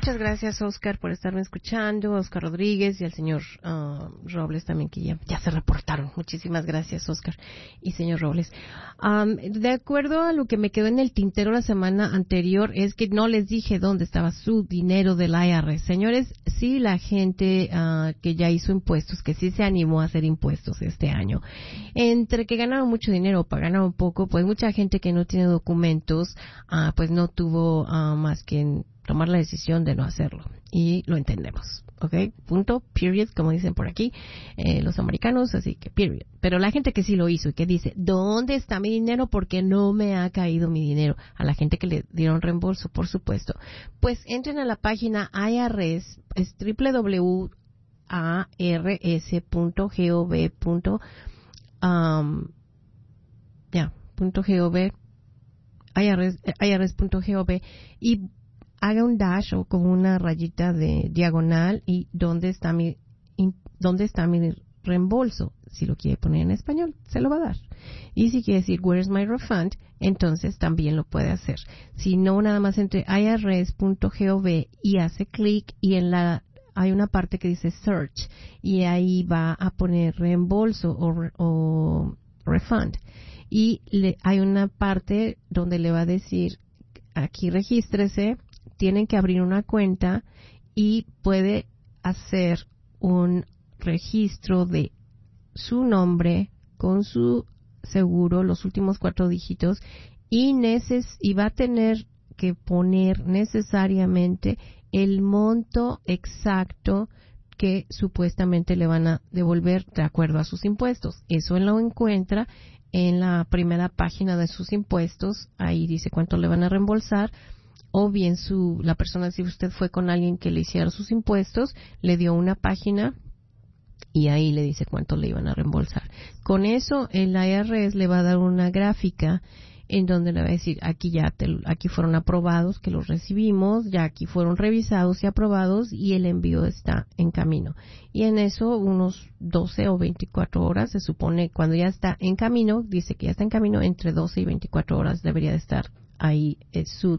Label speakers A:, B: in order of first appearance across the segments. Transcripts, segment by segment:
A: Muchas gracias, Oscar, por estarme escuchando, Oscar Rodríguez y al señor Robles también, que ya se reportaron. Muchísimas gracias, Oscar y señor Robles. De acuerdo a lo que me quedó en el tintero la semana anterior, es que no les dije dónde estaba su dinero del IRS. Señores, sí, la gente que ya hizo impuestos, que sí se animó a hacer impuestos este año, entre que ganaron mucho dinero o pagaron poco, pues mucha gente que no tiene documentos, pues no tuvo más que tomar la decisión de no hacerlo. Y lo entendemos, ¿ok? Punto, period, como dicen por aquí los americanos, así que period. Pero la gente que sí lo hizo y que dice, ¿dónde está mi dinero? Porque no me ha caído mi dinero. A la gente que le dieron reembolso, por supuesto. Pues entren a la página IRS, es www.ars.gov. .gov, irs.gov, y haga un dash o como una rayita de diagonal y dónde está mi reembolso. Si lo quiere poner en español, se lo va a dar. Y si quiere decir where's my refund, entonces también lo puede hacer. Si no, nada más entre irs.gov y hace clic y hay una parte que dice search y ahí va a poner reembolso o refund. Y hay una parte donde le va a decir, aquí regístrese, tienen que abrir una cuenta y puede hacer un registro de su nombre con su seguro, los últimos 4 dígitos, y va a tener que poner necesariamente el monto exacto que supuestamente le van a devolver de acuerdo a sus impuestos. Eso lo encuentra en la primera página de sus impuestos, ahí dice cuánto le van a reembolsar, o bien la persona, si usted fue con alguien que le hiciera sus impuestos, le dio una página y ahí le dice cuánto le iban a reembolsar. Con eso, el IRS le va a dar una gráfica en donde le va a decir, aquí fueron aprobados, que los recibimos, ya aquí fueron revisados y aprobados, y el envío está en camino. Y en eso, unos 12 o 24 horas, se supone, cuando ya está en camino, dice que ya está en camino, entre 12 y 24 horas debería de estar ahí su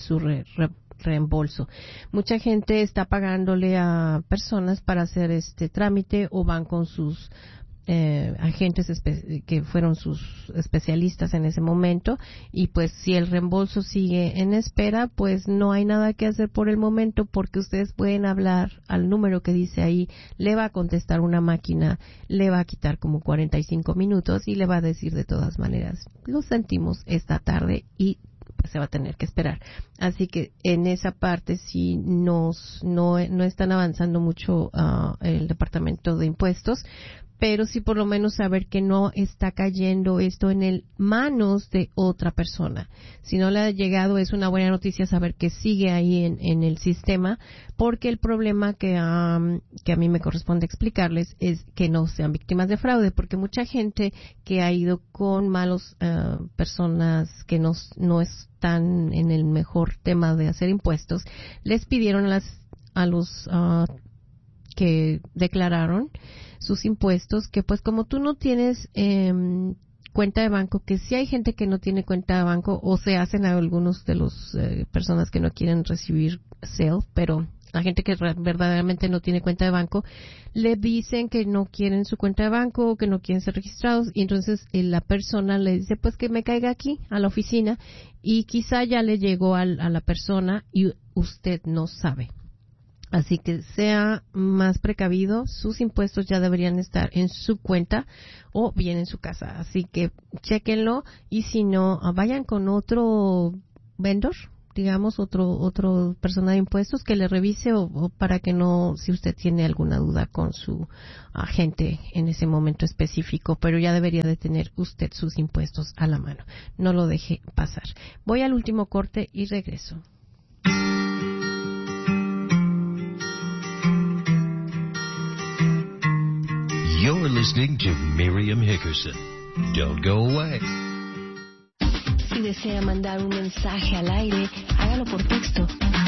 A: reembolso. Mucha gente está pagándole a personas para hacer este trámite o van con sus agentes que fueron sus especialistas en ese momento, y pues si el reembolso sigue en espera, pues no hay nada que hacer por el momento, porque ustedes pueden hablar al número que dice ahí, le va a contestar una máquina, le va a quitar como 45 minutos y le va a decir de todas maneras, lo sentimos esta tarde, y pues se va a tener que esperar. Así que en esa parte sí no están avanzando mucho el Departamento de Impuestos, pero sí por lo menos saber que no está cayendo esto en manos de otra persona. Si no le ha llegado, es una buena noticia saber que sigue ahí en el sistema, porque el problema que a mí me corresponde explicarles es que no sean víctimas de fraude, porque mucha gente que ha ido con personas que no están en el mejor tema de hacer impuestos, les pidieron a los que declararon sus impuestos, que pues como tú no tienes cuenta de banco, que sí hay gente que no tiene cuenta de banco, o se hacen a algunos de los personas que no quieren recibir self, pero la gente que verdaderamente no tiene cuenta de banco, le dicen que no quieren su cuenta de banco, que no quieren ser registrados, y entonces la persona le dice, pues que me caiga aquí a la oficina, y quizá ya le llegó a la persona y usted no sabe. Así que sea más precavido, sus impuestos ya deberían estar en su cuenta o bien en su casa. Así que chéquenlo, y si no, vayan con otro vendor, digamos, otro persona de impuestos que le revise, o para que no, si usted tiene alguna duda con su agente en ese momento específico, pero ya debería de tener usted sus impuestos a la mano. No lo deje pasar. Voy al último corte y regreso.
B: You're listening to Miriam Hickerson. Don't go away.
C: Si desea mandar un mensaje al aire, hágalo por texto